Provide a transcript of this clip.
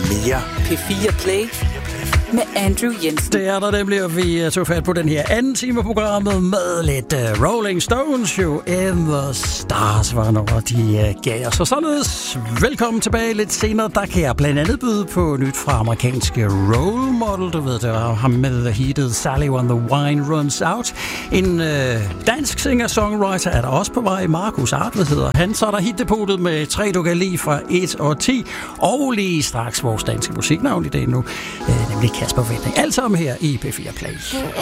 mere. P4 Play med Andrew Jensen. Det er der nemlig, og vi tog fat på den her anden time af programmet med lidt Rolling Stones jo. In the Stars var noget, de gav os. Og således, velkommen tilbage lidt senere. Der kan jeg blandt andet byde på nyt fra amerikanske Role Model. Du ved, det var ham med heatet Sally When the Wine Runs Out. En dansk singer-songwriter er der også på vej. Markus Artved hedder han. Så er der hitdepotet med 3 du kan lide fra 1 og 10. Og lige straks vores danske musiknavn i dag nu, nemlig Kasper Winding. Alt sammen her i P4 Play.